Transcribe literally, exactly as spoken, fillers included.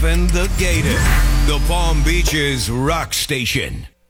seven The Gator, the Palm Beaches rock station.